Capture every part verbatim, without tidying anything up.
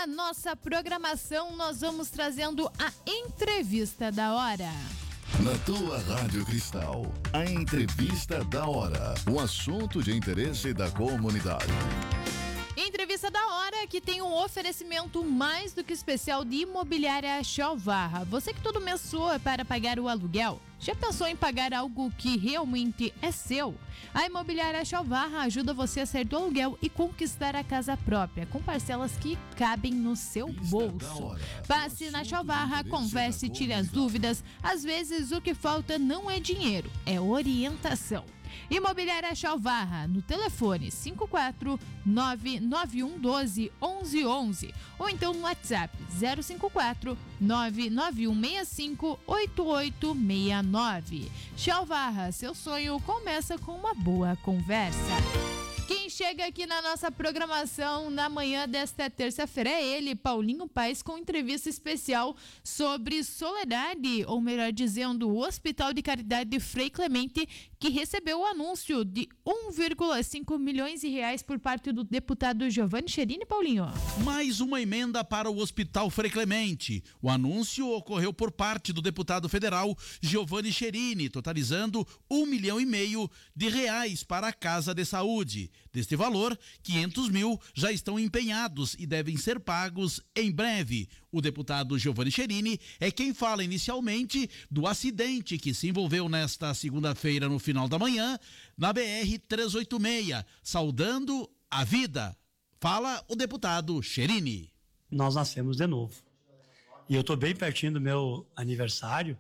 na nossa programação nós vamos trazendo a entrevista da hora. Na tua Rádio Cristal, a entrevista da hora, o assunto de interesse da comunidade. Entrevista da hora que tem um oferecimento mais do que especial de Imobiliária Chalvarra. Você que todo mês soa para pagar o aluguel, já pensou em pagar algo que realmente é seu? A Imobiliária Chalvarra ajuda você a sair do aluguel e conquistar a casa própria, com parcelas que cabem no seu bolso. Passe na Chalvarra, converse, tire as dúvidas. Às vezes o que falta não é dinheiro, é orientação. Imobiliária Chalvarra, no telefone cinco quatro nove nove um um dois um um um um ou então no WhatsApp zero cinco quatro nove nove um seis cinco oito oito seis nove. Chalvarra, seu sonho começa com uma boa conversa. Quem chega aqui na nossa programação na manhã desta terça-feira é ele, Paulinho Paes, com entrevista especial sobre Soledade, ou melhor dizendo, o Hospital de Caridade Frei Clemente, que recebeu o anúncio de um vírgula cinco milhões de reais por parte do deputado Giovanni Cherini. Paulinho. Mais uma emenda para o Hospital Frei Clemente. O anúncio ocorreu por parte do deputado federal Giovanni Cherini, totalizando um milhão e meio de reais para a Casa de Saúde. Deste valor, quinhentos mil já estão empenhados e devem ser pagos em breve. O deputado Giovanni Cherini é quem fala inicialmente do acidente que se envolveu nesta segunda-feira no final da manhã na B R trezentos e oitenta e seis, saudando a vida. Fala o deputado Cherini. Nós nascemos de novo. E eu estou bem pertinho do meu aniversário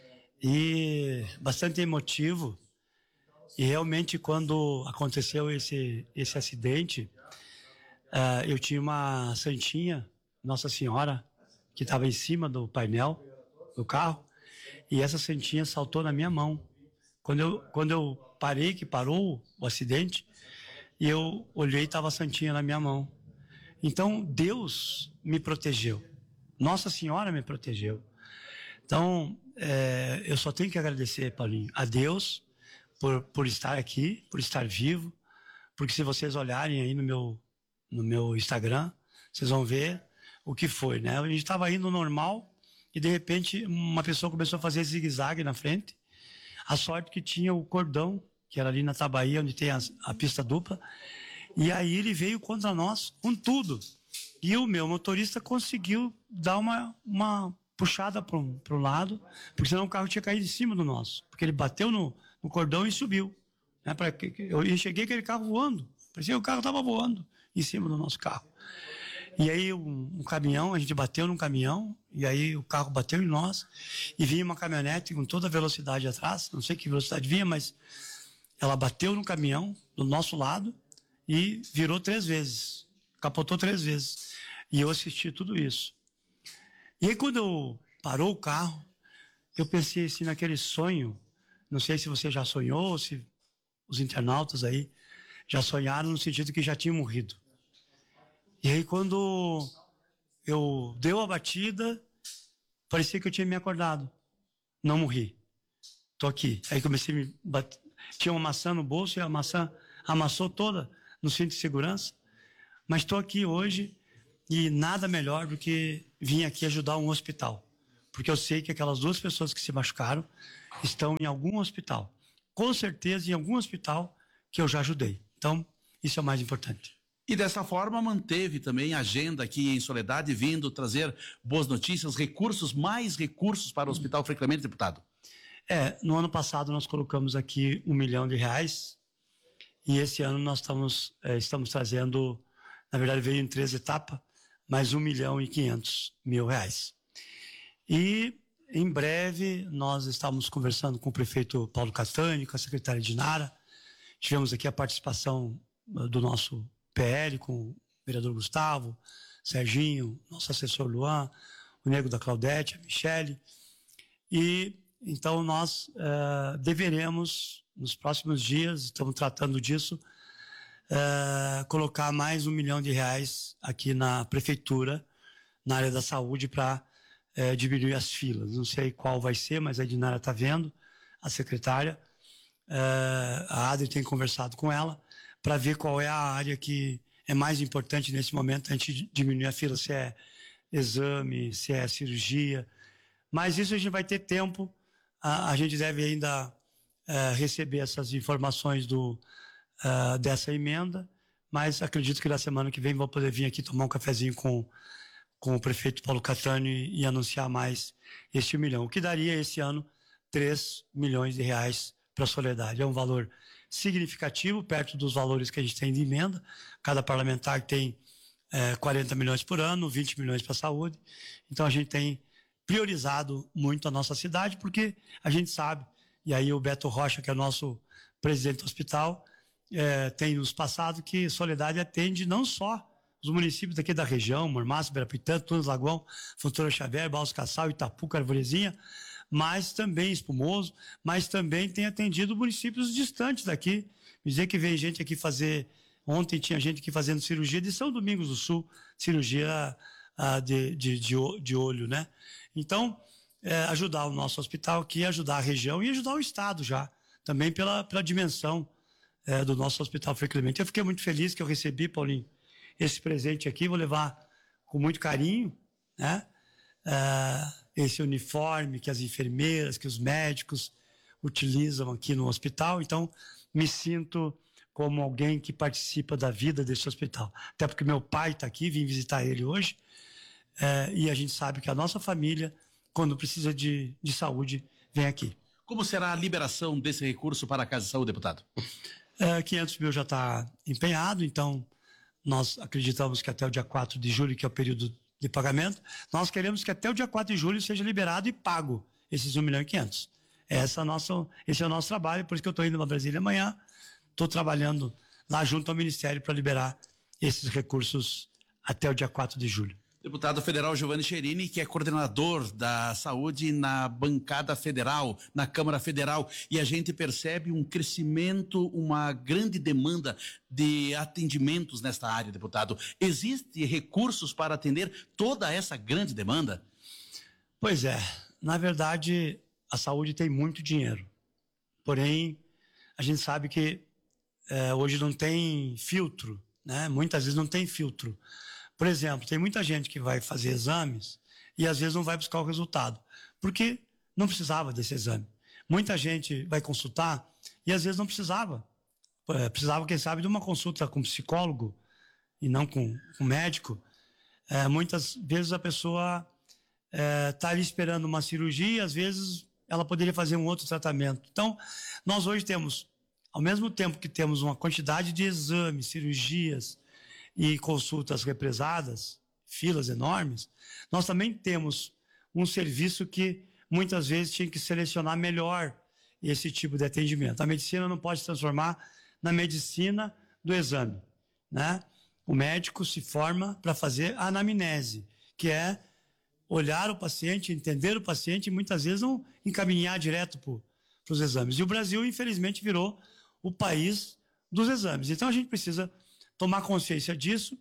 e bastante emotivo. E realmente, quando aconteceu esse, esse acidente, uh, eu tinha uma santinha, Nossa Senhora, que estava em cima do painel do carro, e essa santinha saltou na minha mão. Quando eu, quando eu parei, que parou o acidente, e eu olhei, estava a santinha na minha mão. Então, Deus me protegeu. Nossa Senhora me protegeu. Então, é, eu só tenho que agradecer, Paulinho, a Deus, Por, por estar aqui, por estar vivo, porque se vocês olharem aí no meu, no meu Instagram, vocês vão ver o que foi, né? A gente estava indo normal e de repente uma pessoa começou a fazer zigue-zague na frente. A sorte que tinha o cordão, que era ali na Tabaí, onde tem a, a pista dupla, e aí ele veio contra nós com tudo. E o meu motorista conseguiu dar uma, uma puxada para o lado, porque senão o carro tinha caído em cima do nosso, porque ele bateu no no cordão e subiu. Né, pra que, eu enxerguei aquele carro voando. Parecia que o carro estava voando em cima do nosso carro. E aí um, um caminhão, a gente bateu num caminhão, e aí o carro bateu em nós, e vinha uma caminhonete com toda a velocidade atrás, não sei que velocidade vinha, mas ela bateu no caminhão, do nosso lado, e virou três vezes. Capotou três vezes. E eu assisti tudo isso. E aí quando eu parou o carro, eu pensei assim naquele sonho. Não sei se você já sonhou, se os internautas aí já sonharam no sentido que já tinham morrido. E aí quando eu deu a batida, parecia que eu tinha me acordado. Não morri. Tô aqui. Aí comecei a me bater. Tinha uma maçã no bolso e a maçã amassou toda no cinto de segurança. Mas estou aqui hoje e nada melhor do que vir aqui ajudar um hospital. Porque eu sei que aquelas duas pessoas que se machucaram estão em algum hospital. Com certeza em algum hospital que eu já ajudei. Então, isso é o mais importante. E dessa forma manteve também a agenda aqui em Soledade, vindo trazer boas notícias, recursos, mais recursos para o Hospital Frei Clemente, deputado. É, no ano passado nós colocamos aqui um milhão de reais e esse ano nós estamos, é, estamos trazendo, na verdade veio em três etapas, mais um milhão e quinhentos mil reais. E em breve nós estamos conversando com o prefeito Paulo Catani, com a secretária Dinara. Tivemos aqui a participação do nosso P L com o vereador Gustavo, Serginho, nosso assessor Luan, o nego da Claudete, a Michele. E então nós uh, deveremos, nos próximos dias, estamos tratando disso, uh, colocar mais um milhão de reais aqui na prefeitura, na área da saúde, para É, diminuir as filas. Não sei qual vai ser, mas a Dinara está vendo, a secretária. É, a Adri tem conversado com ela para ver qual é a área que é mais importante nesse momento a gente diminuir a fila, se é exame, se é cirurgia. Mas isso a gente vai ter tempo, a, a gente deve ainda uh, receber essas informações do, uh, dessa emenda, mas acredito que na semana que vem vou poder vir aqui tomar um cafezinho com, com o prefeito Paulo Catani e, e anunciar mais este milhão, o que daria esse ano três milhões de reais para a Soledade. É um valor significativo, perto dos valores que a gente tem de emenda. Cada parlamentar tem é, quarenta milhões por ano, vinte milhões para a saúde. Então a gente tem priorizado muito a nossa cidade, porque a gente sabe, e aí o Beto Rocha, que é nosso presidente do hospital, é, tem nos passado que Soledade atende não só os municípios daqui da região, Mormaço, Birapuitã, Tunas, Lagoão, Fontoura Xavier, Baus Cassal, Itapu, Carvorezinha, mas também Espumoso, mas também tem atendido municípios distantes daqui. Me dizer que vem gente aqui fazer, ontem tinha gente aqui fazendo cirurgia de São Domingos do Sul, cirurgia ah, de, de, de, de olho, né? Então, é, ajudar o nosso hospital aqui, ajudar a região e ajudar o Estado já, também pela, pela dimensão é, do nosso Hospital Frei Clemente. Eu fiquei muito feliz que eu recebi, Paulinho, esse presente aqui, vou levar com muito carinho, né? É, esse uniforme que as enfermeiras, que os médicos utilizam aqui no hospital. Então, me sinto como alguém que participa da vida desse hospital. Até porque meu pai está aqui, vim visitar ele hoje, é, e a gente sabe que a nossa família, quando precisa de, de saúde, vem aqui. Como será a liberação desse recurso para a Casa de Saúde, deputado? É, quinhentos mil já está empenhado, então nós acreditamos que até o dia quatro de julho, que é o período de pagamento, nós queremos que até o dia quatro de julho seja liberado e pago esses um milhão e quinhentos. Essa nossa, esse é o nosso trabalho, por isso que eu estou indo para Brasília amanhã, estou trabalhando lá junto ao Ministério para liberar esses recursos até o dia quatro de julho. Deputado federal Giovani Cherini, que é coordenador da saúde na bancada federal, na Câmara Federal, e a gente percebe um crescimento, uma grande demanda de atendimentos nesta área, deputado. Existem recursos para atender toda essa grande demanda? Pois é, na verdade, a saúde tem muito dinheiro. Porém, a gente sabe que é, hoje não tem filtro, né? Muitas vezes não tem filtro. Por exemplo, tem muita gente que vai fazer exames e às vezes não vai buscar o resultado, porque não precisava desse exame. Muita gente vai consultar e às vezes não precisava. Precisava, quem sabe, de uma consulta com psicólogo e não com, com médico. É, muitas vezes a pessoa está é, ali esperando uma cirurgia e às vezes ela poderia fazer um outro tratamento. Então, nós hoje temos, ao mesmo tempo que temos uma quantidade de exames, cirurgias e consultas represadas, filas enormes, nós também temos um serviço que muitas vezes tinha que selecionar melhor esse tipo de atendimento. A medicina não pode se transformar na medicina do exame, né? O médico se forma para fazer a anamnese, que é olhar o paciente, entender o paciente e muitas vezes não encaminhar direto para os exames. E o Brasil, infelizmente, virou o país dos exames. Então, a gente precisa tomar consciência disso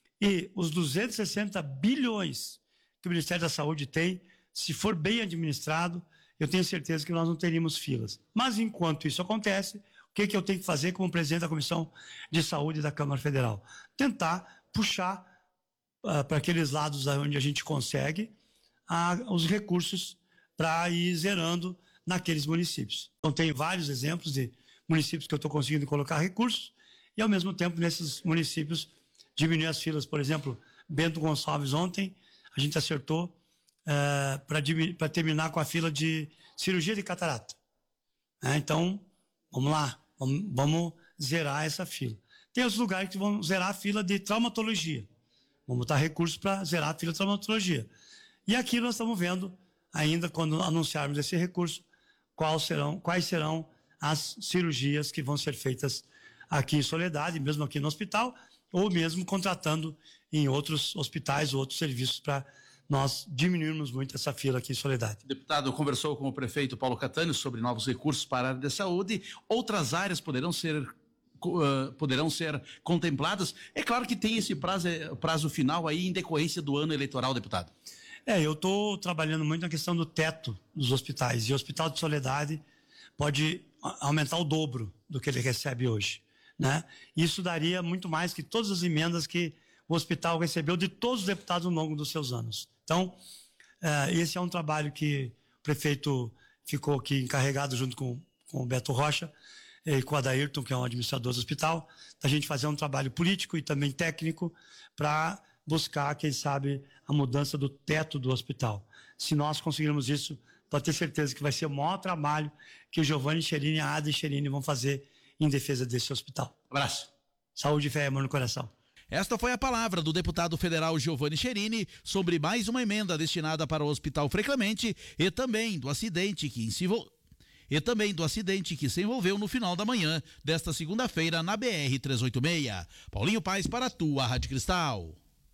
e os duzentos e sessenta bilhões que o Ministério da Saúde tem, se for bem administrado, eu tenho certeza que nós não teríamos filas. Mas, enquanto isso acontece, o que, que eu tenho que fazer como presidente da Comissão de Saúde da Câmara Federal? Tentar puxar uh, para aqueles lados onde a gente consegue uh, os recursos para ir zerando naqueles municípios. Então, tenho vários exemplos de municípios que eu estou conseguindo colocar recursos, e, ao mesmo tempo, nesses municípios, diminuir as filas. Por exemplo, Bento Gonçalves, ontem, a gente acertou uh, para terminar com a fila de cirurgia de catarata. É, então, vamos lá, vamos, vamos zerar essa fila. Tem outros lugares que vão zerar a fila de traumatologia. Vamos botar recursos para zerar a fila de traumatologia. E aqui nós estamos vendo, ainda quando anunciarmos esse recurso, quais serão, quais serão as cirurgias que vão ser feitas aqui em Soledade, mesmo aqui no hospital, ou mesmo contratando em outros hospitais ou outros serviços para nós diminuirmos muito essa fila aqui em Soledade. O deputado conversou com o prefeito Paulo Catani sobre novos recursos para a área da saúde. Outras áreas poderão ser, uh, poderão ser contempladas. É claro que tem esse prazo, prazo final aí em decorrência do ano eleitoral, deputado. É, eu estou trabalhando muito na questão do teto dos hospitais. E o Hospital de Soledade pode aumentar o dobro do que ele recebe hoje. né? Isso daria muito mais que todas as emendas que o hospital recebeu de todos os deputados ao longo dos seus anos. Então, uh, esse é um trabalho que o prefeito ficou aqui encarregado junto com, com o Beto Rocha e com o Adairton, que é um administrador do hospital, da gente fazer um trabalho político e também técnico para buscar, quem sabe, a mudança do teto do hospital. Se nós conseguirmos isso, pode ter certeza que vai ser o maior trabalho que o Giovanni Cherini e a Ada Cherini vão fazer em defesa desse hospital. Abraço. Saúde, fé e amor no coração. Esta foi a palavra do deputado federal Giovanni Cherini sobre mais uma emenda destinada para o Hospital Frei Clemente e também do acidente que se envol... e também do acidente que se envolveu no final da manhã desta segunda-feira na B R trezentos e oitenta e seis. Paulinho Paes para a tua Rádio Cristal.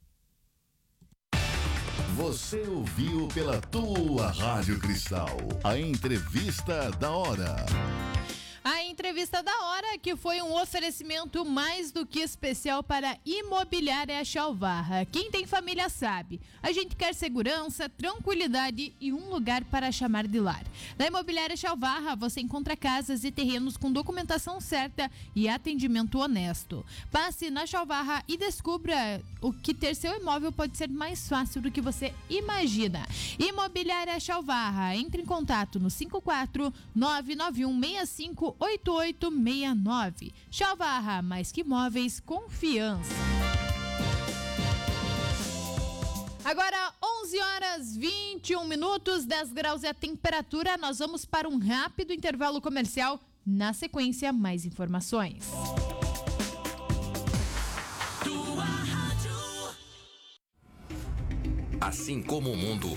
Você ouviu pela tua Rádio Cristal a entrevista da hora. A entrevista da hora, que foi um oferecimento mais do que especial para Imobiliária Chalvarra. Quem tem família sabe, a gente quer segurança, tranquilidade e um lugar para chamar de lar. Na Imobiliária Chalvarra você encontra casas e terrenos com documentação certa e atendimento honesto. Passe na Chalvarra e descubra o que ter seu imóvel pode ser mais fácil do que você imagina. Imobiliária Chalvarra, entre em contato no cinco quatro nove nove um seis cinco oito oito seis nove. Chalvarra, mais que imóveis, confiança. Agora, onze horas e vinte e um minutos, dez graus é a temperatura. Nós vamos para um rápido intervalo comercial. Na sequência, mais informações. Assim como o mundo,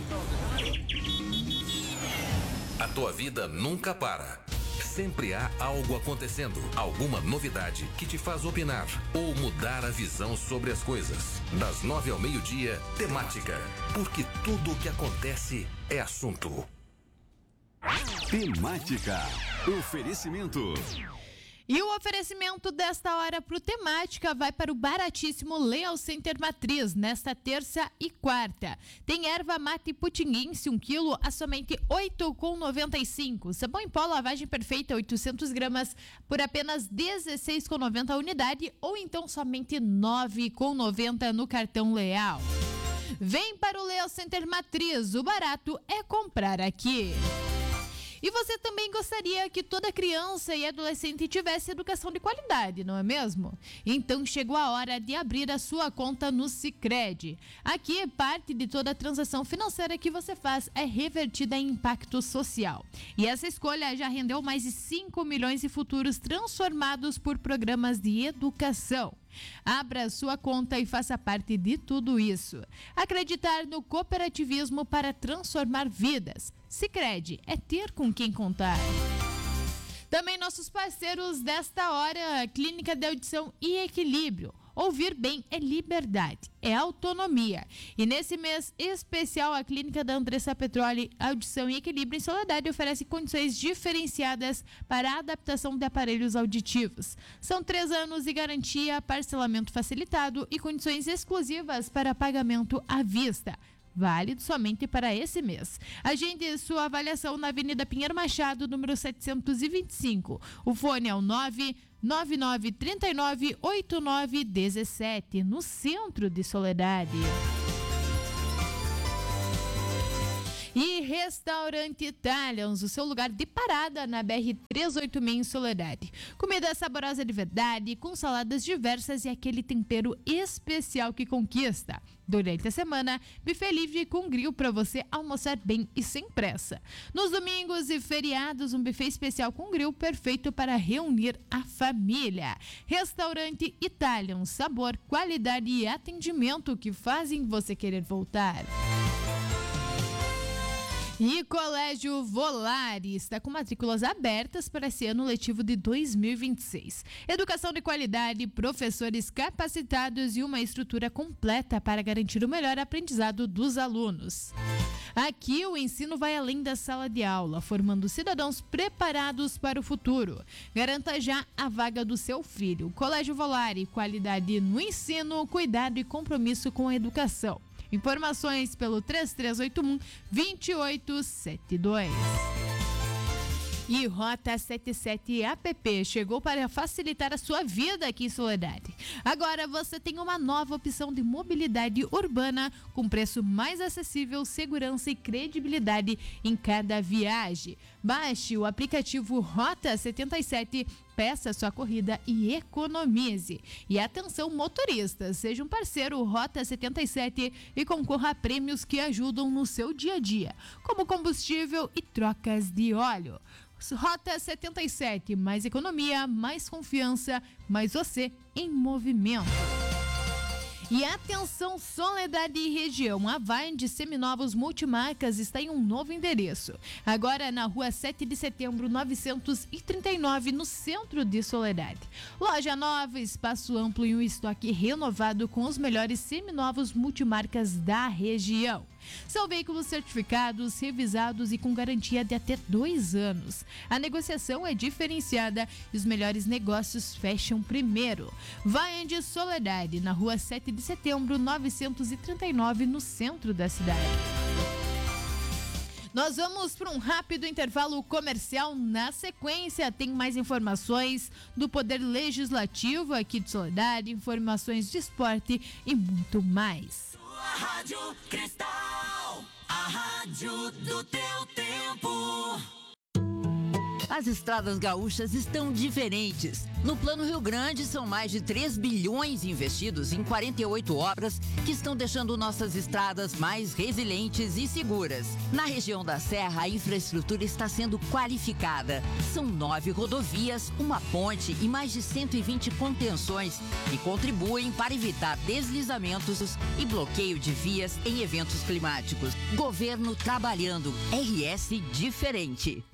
a tua vida nunca para. Sempre há algo acontecendo, alguma novidade que te faz opinar ou mudar a visão sobre as coisas. Das nove ao meio-dia, temática, porque tudo o que acontece é assunto. Temática. Oferecimento. E o oferecimento desta hora para o Temática vai para o baratíssimo Leal Center Matriz, nesta terça e quarta. Tem erva mate putinguense, um quilo, a somente oito reais e noventa e cinco centavos. Sabão em pó, lavagem perfeita, oitocentas gramas, por apenas dezesseis reais e noventa centavos a unidade, ou então somente nove reais e noventa centavos no cartão Leal. Vem para o Leal Center Matriz, o barato é comprar aqui. E você também gostaria que toda criança e adolescente tivesse educação de qualidade, não é mesmo? Então chegou a hora de abrir a sua conta no Sicredi. Aqui, parte de toda a transação financeira que você faz é revertida em impacto social. E essa escolha já rendeu mais de cinco milhões de futuros transformados por programas de educação. Abra sua conta e faça parte de tudo isso. Acreditar no cooperativismo para transformar vidas. Sicredi é ter com quem contar. Também nossos parceiros desta hora, Clínica de Audição e Equilíbrio. Ouvir bem é liberdade, é autonomia. E nesse mês especial, a Clínica da Andressa Petroli, Audição e Equilíbrio em Soledade oferece condições diferenciadas para a adaptação de aparelhos auditivos. São três anos de garantia, parcelamento facilitado e condições exclusivas para pagamento à vista. Válido somente para esse mês. Agende sua avaliação na Avenida Pinheiro Machado, número setecentos e vinte e cinco. O fone é o nove nove nove três nove oito nove um sete, no centro de Soledade. E Restaurante Italians, o seu lugar de parada na B R trezentos e oitenta e seis em Soledade. Comida saborosa de verdade, com saladas diversas e aquele tempero especial que conquista. Durante a semana, buffet livre com grill para você almoçar bem e sem pressa. Nos domingos e feriados, um buffet especial com grill perfeito para reunir a família. Restaurante Italians, sabor, qualidade e atendimento que fazem você querer voltar. E Colégio Volare está com matrículas abertas para esse ano letivo de dois mil e vinte e seis. Educação de qualidade, professores capacitados e uma estrutura completa para garantir o melhor aprendizado dos alunos. Aqui o ensino vai além da sala de aula, formando cidadãos preparados para o futuro. Garanta já a vaga do seu filho. Colégio Volare, qualidade no ensino, cuidado e compromisso com a educação. Informações pelo três três oito um, dois oito sete dois. E Rota setenta e sete app chegou para facilitar a sua vida aqui em Soledade. Agora você tem uma nova opção de mobilidade urbana com preço mais acessível, segurança e credibilidade em cada viagem. Baixe o aplicativo Rota setenta e sete, peça sua corrida e economize. E atenção motoristas, seja um parceiro Rota setenta e sete e concorra a prêmios que ajudam no seu dia a dia, como combustível e trocas de óleo. Rota setenta e sete, mais economia, mais confiança, mais você em movimento. E atenção Soledade e região, a Vine Seminovos Multimarcas está em um novo endereço. Agora na rua sete de setembro, novecentos e trinta e nove, no centro de Soledade. Loja nova, espaço amplo e um estoque renovado com os melhores seminovos multimarcas da região. São veículos certificados, revisados e com garantia de até dois anos. A negociação é diferenciada e os melhores negócios fecham primeiro. Vai de Soledade, na rua sete de setembro, novecentos e trinta e nove, no centro da cidade. Nós vamos para um rápido intervalo comercial. Na sequência, tem mais informações do Poder Legislativo aqui de Soledade, informações de esporte e muito mais. A Rádio Cristal, a rádio do teu tempo. As estradas gaúchas estão diferentes. No Plano Rio Grande, são mais de três bilhões investidos em quarenta e oito obras que estão deixando nossas estradas mais resilientes e seguras. Na região da Serra, a infraestrutura está sendo qualificada. São nove rodovias, uma ponte e mais de cento e vinte contenções que contribuem para evitar deslizamentos e bloqueio de vias em eventos climáticos. Governo trabalhando. R S diferente.